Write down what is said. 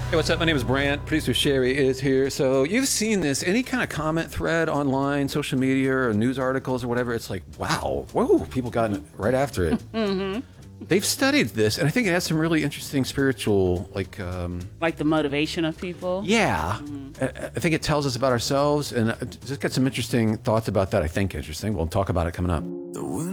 Hey, what's up? My name is Brant. Producer Sherry is here. So you've seen this, any kind of comment thread online, social media, or news articles or whatever. It's like, wow, whoa, people got it right after it. They've studied this, and I think it has some really interesting spiritual, like the motivation of people. Yeah. I think it tells us about ourselves, and just got some interesting thoughts about that. I think interesting. We'll talk about it coming up.